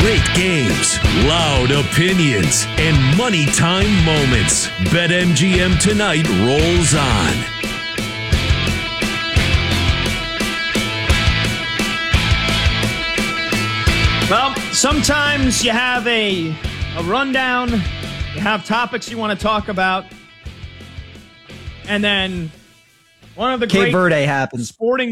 Great games, loud opinions, and money time moments. BetMGM tonight rolls on. Well, sometimes you have a rundown, you have topics you want to talk about, and then one of the Cape Verde happens.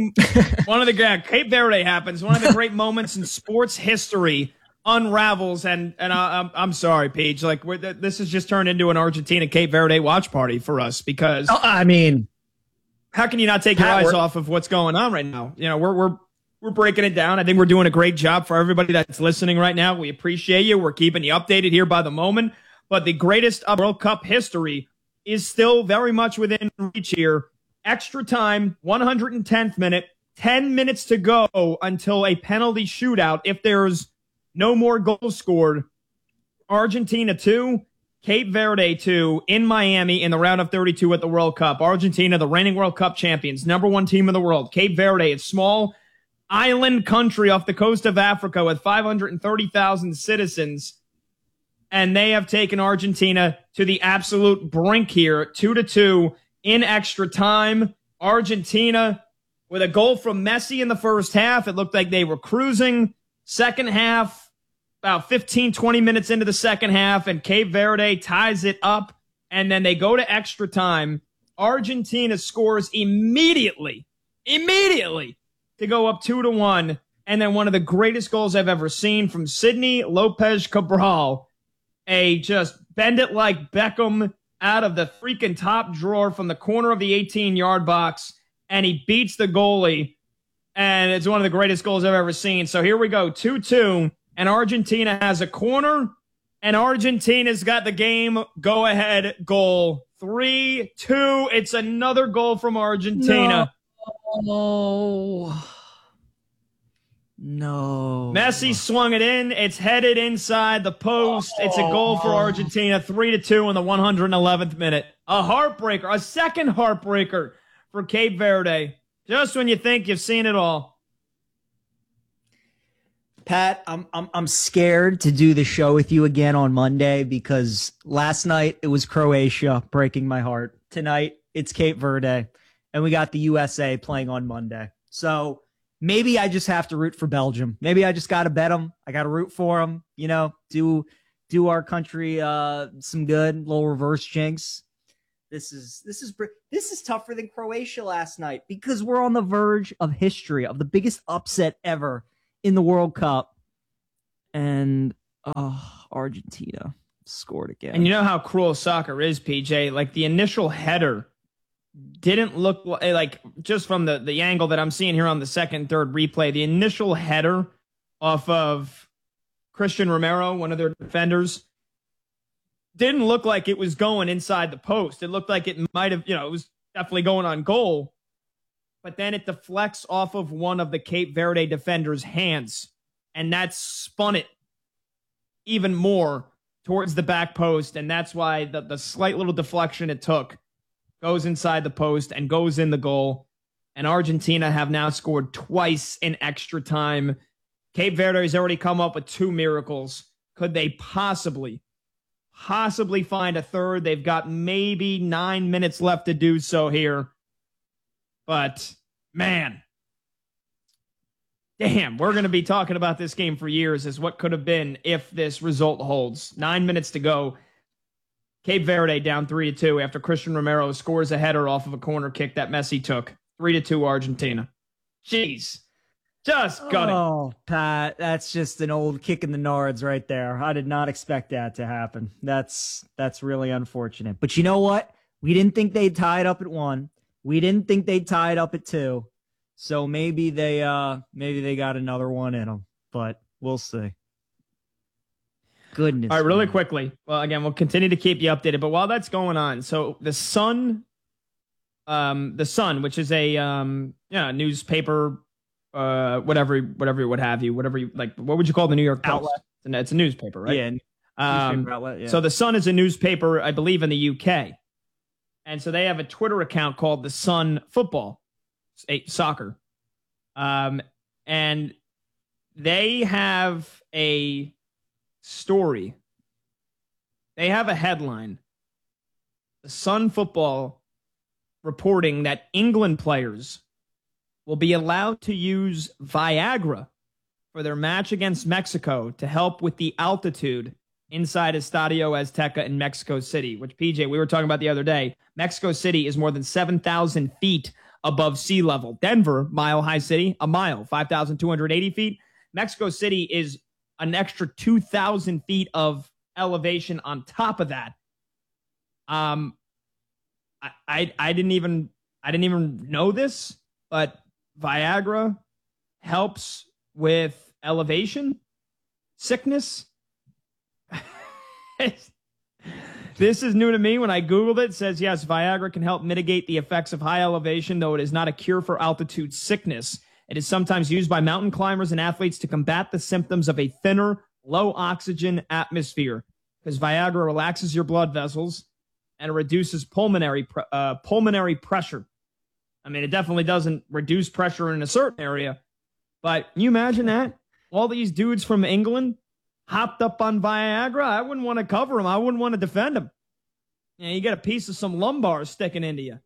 Cape Verde happens. One of the great moments in sports history unravels, and I'm sorry, Paige. Like this has just turned into an Argentina Cape Verde watch party for us because I mean, how can you not take your eyes off of what's going on right now? You know, we're breaking it down. I think we're doing a great job for everybody that's listening right now. We appreciate you. We're keeping you updated here by the moment. But the greatest of World Cup history is still very much within reach here. Extra time, 110th minute, 10 minutes to go until a penalty shootout. If there's no more goals scored, Argentina 2, Cape Verde 2 in Miami in the round of 32 at the World Cup. Argentina, the reigning World Cup champions, number one team in the world. Cape Verde, it's small island country off the coast of Africa with 530,000 citizens. And they have taken Argentina to the absolute brink here, 2-2 in extra time. Argentina with a goal from Messi in the first half. It looked like they were cruising. Second half, about 15, 20 minutes into the second half, and Cape Verde ties it up. And then they go to extra time. Argentina scores immediately to go up 2-1. And then one of the greatest goals I've ever seen from Sidney Lopez Cabral. A just bend it like Beckham out of the freaking top drawer from the corner of the 18-yard box. And he beats the goalie. And it's one of the greatest goals I've ever seen. So here we go, 2-2. And Argentina has a corner. And Argentina's got the game go-ahead goal. 3-2. It's another goal from Argentina. No. Messi swung it in. It's headed inside the post. It's a goal for Argentina. 3-2 in the 111th minute. A heartbreaker. A second heartbreaker for Cape Verde. Just when you think you've seen it all. Pat, I'm scared to do the show with you again on Monday because last night it was Croatia breaking my heart. Tonight it's Cape Verde, and we got the USA playing on Monday. So maybe I just have to root for Belgium. Maybe I just got to bet them. I got to root for them. You know, do our country some good. Little reverse jinx. This is tougher than Croatia last night because we're on the verge of history, of the biggest upset ever in the World Cup. And Argentina scored again. And you know how cruel soccer is, PJ. Like the initial header didn't look like, just from the angle that I'm seeing here on the second, third replay, the initial header off of Christian Romero, one of their defenders, didn't look like it was going inside the post. It looked like it might have, it was definitely going on goal. But then it deflects off of one of the Cape Verde defenders' hands. And that spun it even more towards the back post. And that's why the slight little deflection it took goes inside the post and goes in the goal. And Argentina have now scored twice in extra time. Cape Verde has already come up with two miracles. Could they possibly find a third? They've got maybe 9 minutes left to do so here. But, man, damn, we're going to be talking about this game for years as what could have been if this result holds. 9 minutes to go. Cape Verde down 3-2 after Christian Romero scores a header off of a corner kick that Messi took. 3-2 Argentina. Jeez. Just gutting. Oh, Pat, that's just an old kick in the nards right there. I did not expect that to happen. That's really unfortunate. But you know what? We didn't think they'd tie it up at 1. We didn't think they'd tie it up at 2. So maybe they got another one in them. But we'll see. Goodness. All right, really quickly. Well, again, we'll continue to keep you updated. But while that's going on, so the Sun, which is a newspaper, whatever you like. What would you call the New York Post? Outlet. It's a newspaper, right? Yeah. Newspaper outlet, yeah. So the Sun is a newspaper, I believe, in the UK, and so they have a Twitter account called the Sun Football, soccer, and they have a story. They have a headline. The Sun Football reporting that England players will be allowed to use Viagra for their match against Mexico to help with the altitude inside Estadio Azteca in Mexico City, which, PJ, we were talking about the other day. Mexico City is more than 7,000 feet above sea level. Denver, mile-high city, a mile, 5,280 feet. Mexico City is an extra 2,000 feet of elevation on top of that. I didn't even know this, but Viagra helps with elevation sickness. This is new to me. When I Googled it, it says, yes, Viagra can help mitigate the effects of high elevation, though it is not a cure for altitude sickness. It is sometimes used by mountain climbers and athletes to combat the symptoms of a thinner, low oxygen atmosphere, because Viagra relaxes your blood vessels and it reduces pulmonary pressure. I mean, it definitely doesn't reduce pressure in a certain area, but can you imagine that? All these dudes from England hopped up on Viagra. I wouldn't want to cover them. I wouldn't want to defend them. Yeah, you get a piece of some lumbar sticking into you.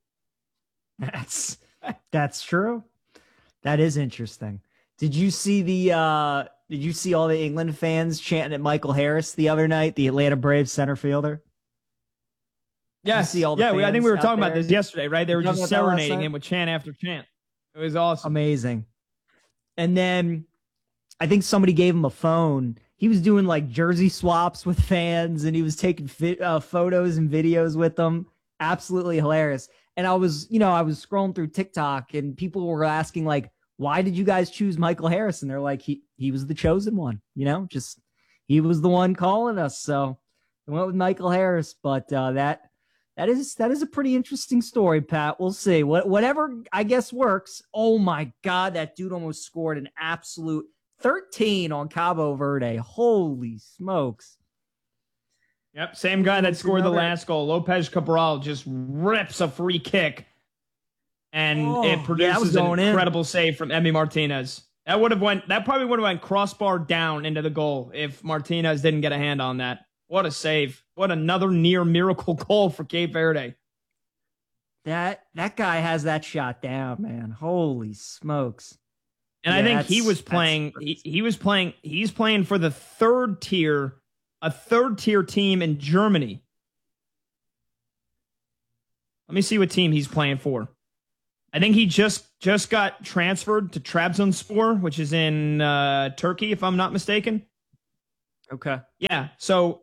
That's true. That is interesting. Did you see all the England fans chanting at Michael Harris the other night, the Atlanta Braves center fielder? Yes. I think we were talking about this yesterday, right? They were just serenading him with chant after chant. It was awesome. Amazing. And then I think somebody gave him a phone. He was doing like jersey swaps with fans, and he was taking photos and videos with them. Absolutely hilarious. And I was scrolling through TikTok, and people were asking, like, why did you guys choose Michael Harris? And they're like, he was the chosen one, just he was the one calling us. So I went with Michael Harris. But that is a pretty interesting story, Pat. We'll see. Whatever, I guess, works. Oh my God, that dude almost scored an absolute 13 on Cabo Verde. Holy smokes. Yep, same guy that scored the last goal. Lopez Cabral just rips a free kick, and it produces an incredible save from Emi Martinez. That probably would have went crossbar down into the goal if Martinez didn't get a hand on that. What a save. What another near miracle goal for Cape Verde. That guy has that shot down, man. Holy smokes. And I think he's playing for the a third tier team in Germany. Let me see what team he's playing for. I think he just got transferred to Trabzonspor, which is in Turkey, if I'm not mistaken. Okay. Yeah. So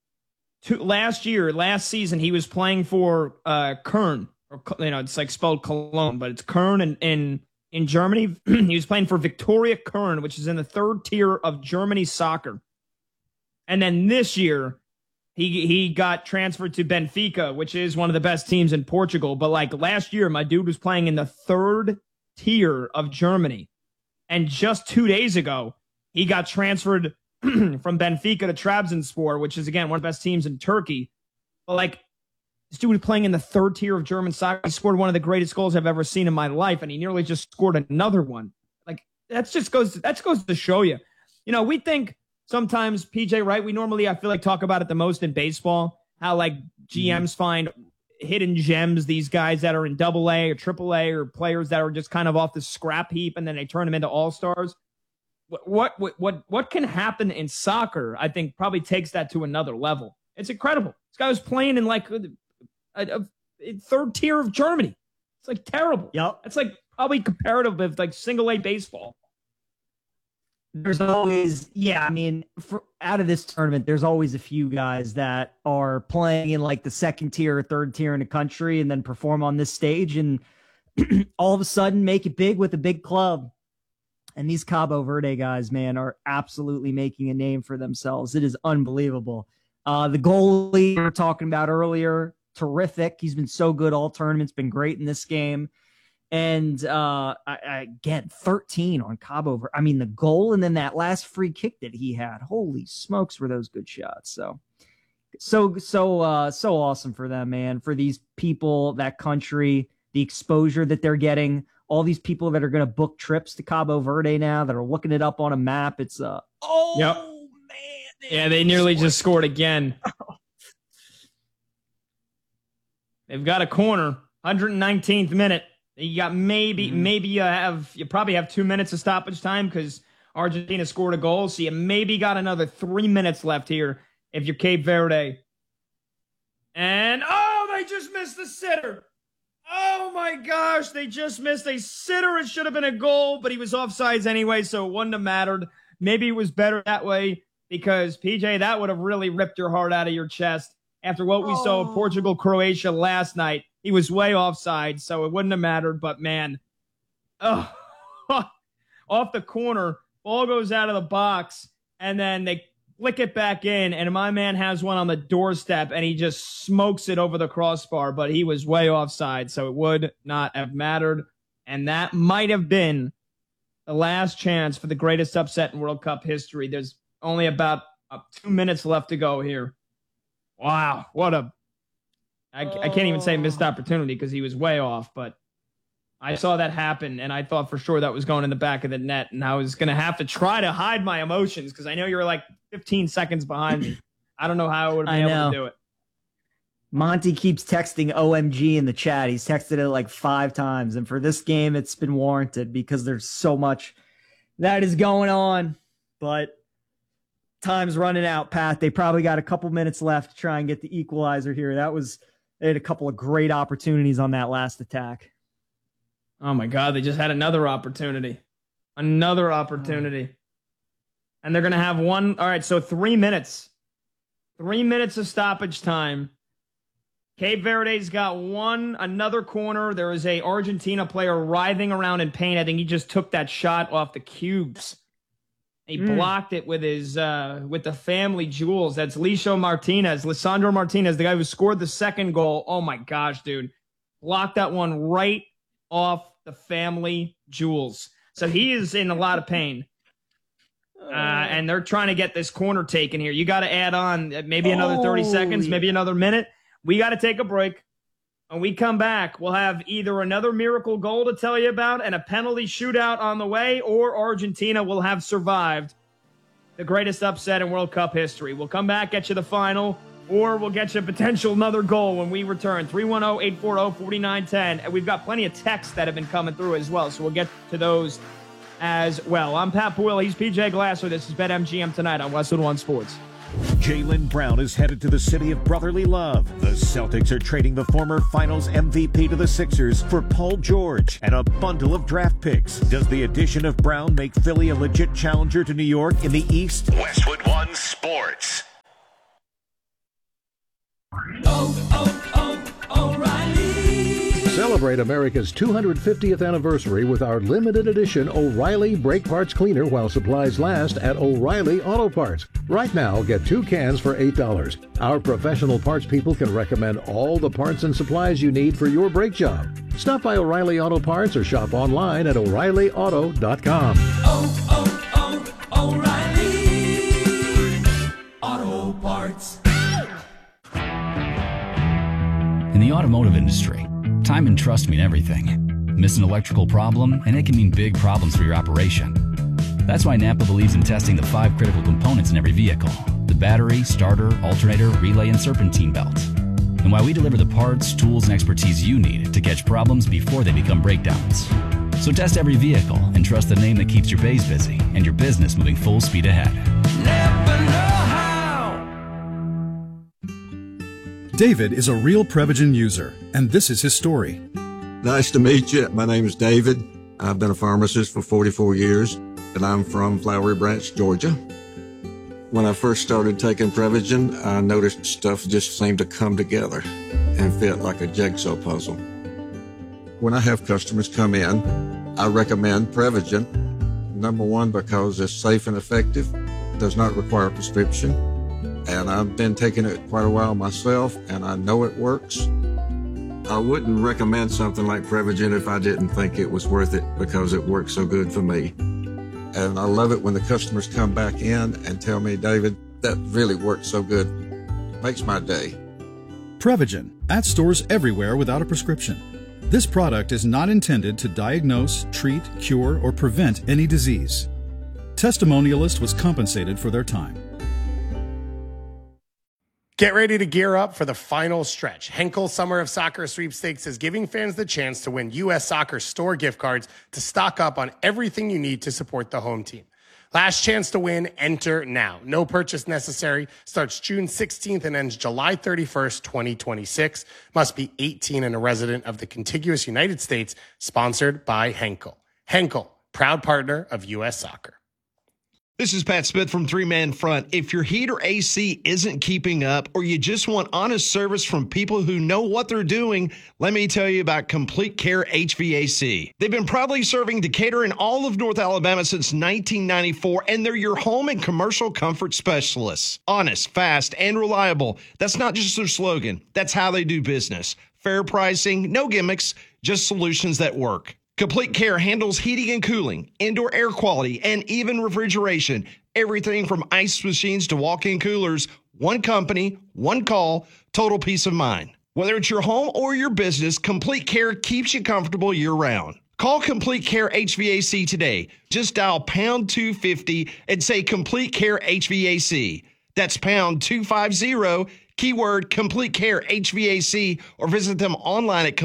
last season, he was playing for Köln. Or, it's like spelled Cologne, but it's Köln in Germany. He was playing for Victoria Köln, which is in the third tier of Germany soccer. And then this year, he got transferred to Benfica, which is one of the best teams in Portugal. But like last year, my dude was playing in the third tier of Germany. And just 2 days ago, he got transferred from Benfica to Trabzonspor, which is, again, one of the best teams in Turkey. But like, this dude was playing in the third tier of German soccer. He scored one of the greatest goals I've ever seen in my life, and he nearly just scored another one. Like, that goes to show you. We think sometimes, PJ, right? We normally, I feel like, talk about it the most in baseball, how like GMs find hidden gems, these guys that are in AA or AAA, or players that are just kind of off the scrap heap, and then they turn them into all-stars. What can happen in soccer, I think, probably takes that to another level. It's incredible. This guy was playing in like a third tier of Germany. It's like terrible. Yep. It's like probably comparative with like single A baseball. There's always, out of this tournament, there's always a few guys that are playing in like the second tier or third tier in the country and then perform on this stage and all of a sudden make it big with a big club. And these Cabo Verde guys, man, are absolutely making a name for themselves. It is unbelievable. The goalie we were talking about earlier, terrific. He's been so good all tournaments, been great in this game. And again, 13 on Cabo Verde. I mean, the goal and then that last free kick that he had. Holy smokes, were those good shots. So awesome for them, man. For these people, that country, the exposure that they're getting, all these people that are going to book trips to Cabo Verde now that are looking it up on a map. It's man, Yeah, they nearly just scored again. They've got a corner, 119th minute. You got maybe you probably have 2 minutes of stoppage time because Argentina scored a goal, so you maybe got another 3 minutes left here if you're Cape Verde. And they just missed the sitter. Oh my gosh, they just missed a sitter. It should have been a goal, but he was offsides anyway, so it wouldn't have mattered. Maybe it was better that way because, PJ, that would have really ripped your heart out of your chest. After what we saw of Portugal-Croatia last night, he was way offside, so it wouldn't have mattered. But, man, off the corner, ball goes out of the box, and then they flick it back in, and my man has one on the doorstep, and he just smokes it over the crossbar, but he was way offside, so it would not have mattered. And that might have been the last chance for the greatest upset in World Cup history. There's only about 2 minutes left to go here. Wow, I can't even say missed opportunity because he was way off, but I saw that happen, and I thought for sure that was going in the back of the net, and I was going to have to try to hide my emotions because I know you were like 15 seconds behind me. I don't know how I would have been able to do it. Monty keeps texting OMG in the chat. He's texted it like 5 times, and for this game, it's been warranted because there's so much that is going on, but time's running out, Pat. They probably got a couple minutes left to try and get the equalizer here. They had a couple of great opportunities on that last attack. Oh my God, they just had another opportunity. And they're going to have one. All right, so 3 minutes. 3 minutes of stoppage time. Cape Verde's got another corner. There is a Argentina player writhing around in pain. I think he just took that shot off the cubes. He blocked it with his with the family jewels. That's Lisandro Martinez, the guy who scored the second goal. Oh my gosh, dude. Blocked that one right off the family jewels. So he is in a lot of pain. And they're trying to get this corner taken here. You got to add on maybe another 30 seconds, maybe another minute. We got to take a break. When we come back, we'll have either another miracle goal to tell you about and a penalty shootout on the way, or Argentina will have survived the greatest upset in World Cup history. We'll come back, get you the final, or we'll get you a potential another goal when we return. 310-840-4910. And we've got plenty of texts that have been coming through as well, so we'll get to those as well. I'm Pat Puil. He's PJ Glasser. This is BetMGM Tonight on Westwood One Sports. Jaylen Brown is headed to the city of brotherly love. The Celtics are trading the former Finals MVP to the Sixers for Paul George and a bundle of draft picks. Does the addition of Brown make Philly a legit challenger to New York in the East? Westwood One Sports. Celebrate America's 250th anniversary with our limited edition O'Reilly Brake Parts Cleaner while supplies last at O'Reilly Auto Parts. Right now, get 2 cans for $8. Our professional parts people can recommend all the parts and supplies you need for your brake job. Stop by O'Reilly Auto Parts or shop online at O'ReillyAuto.com. O'Reilly Auto Parts. In the automotive industry, time and trust mean everything. Miss an electrical problem, and it can mean big problems for your operation. That's why Napa believes in testing the 5 critical components in every vehicle: the battery, starter, alternator, relay, and serpentine belt. And why we deliver the parts, tools, and expertise you need to catch problems before they become breakdowns. So test every vehicle and trust the name that keeps your bays busy and your business moving full speed ahead. Napa know-how. David is a real Prevagen user, and this is his story. Nice to meet you. My name is David. I've been a pharmacist for 44 years, and I'm from Flowery Branch, Georgia. When I first started taking Prevagen, I noticed stuff just seemed to come together and fit like a jigsaw puzzle. When I have customers come in, I recommend Prevagen. Number one, because it's safe and effective, does not require a prescription. And I've been taking it quite a while myself, and I know it works. I wouldn't recommend something like Prevagen if I didn't think it was worth it because it works so good for me. And I love it when the customers come back in and tell me, David, that really worked so good. Makes my day. Prevagen, at stores everywhere without a prescription. This product is not intended to diagnose, treat, cure, or prevent any disease. Testimonialist was compensated for their time. Get ready to gear up for the final stretch. Henkel Summer of Soccer Sweepstakes is giving fans the chance to win U.S. Soccer store gift cards to stock up on everything you need to support the home team. Last chance to win, enter now. No purchase necessary. Starts June 16th and ends July 31st, 2026. Must be 18 and a resident of the contiguous United States. Sponsored by Henkel. Henkel, proud partner of U.S. Soccer. This is Pat Smith from Three Man Front. If your heat or AC isn't keeping up, or you just want honest service from people who know what they're doing, let me tell you about Complete Care HVAC. They've been proudly serving Decatur and all of North Alabama since 1994, and they're your home and commercial comfort specialists. Honest, fast, and reliable. That's not just their slogan. That's how they do business. Fair pricing, no gimmicks, just solutions that work. Complete Care handles heating and cooling, indoor air quality, and even refrigeration. Everything from ice machines to walk-in coolers. One company, one call, total peace of mind. Whether it's your home or your business, Complete Care keeps you comfortable year-round. Call Complete Care HVAC today. Just dial pound 250 and say Complete Care HVAC. That's pound 250, keyword Complete Care HVAC, or visit them online at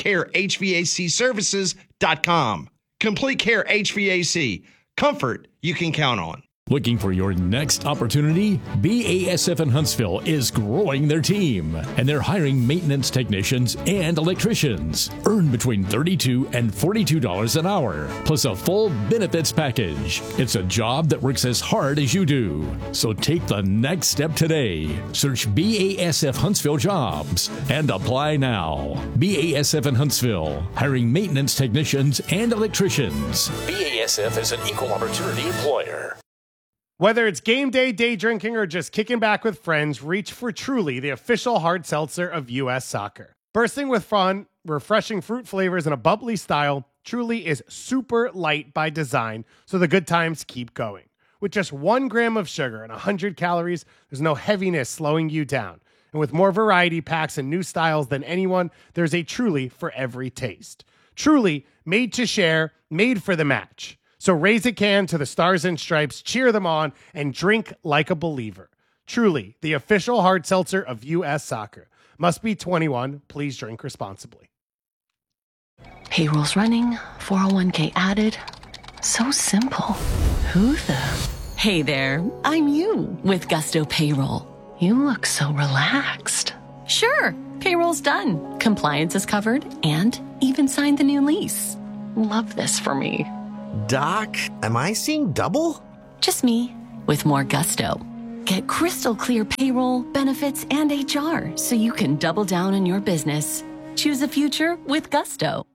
CompleteCareHVACservices.com. Complete Care HVAC. Comfort you can count on. Looking for your next opportunity? BASF in Huntsville is growing their team, and they're hiring maintenance technicians and electricians. Earn between $32 and $42 an hour, plus a full benefits package. It's a job that works as hard as you do. So take the next step today. Search BASF Huntsville Jobs and apply now. BASF in Huntsville, hiring maintenance technicians and electricians. BASF is an equal opportunity employer. Whether it's game day, day drinking, or just kicking back with friends, reach for Truly, the official hard seltzer of U.S. Soccer. Bursting with fun, refreshing fruit flavors, and a bubbly style, Truly is super light by design, so the good times keep going. With just 1 gram of sugar and 100 calories, there's no heaviness slowing you down. And with more variety packs and new styles than anyone, there's a Truly for every taste. Truly, made to share, made for the match. So raise a can to the Stars and Stripes, cheer them on, and drink like a believer. Truly, the official hard seltzer of U.S. Soccer. Must be 21. Please drink responsibly. Payroll's running, 401k added. So simple. Who the? Hey there, I'm you with Gusto Payroll. You look so relaxed. Sure, payroll's done. Compliance is covered and even signed the new lease. Love this for me. Doc, am I seeing double? Just me, with more gusto. Get crystal clear payroll, benefits, and HR so you can double down on your business. Choose a future with Gusto.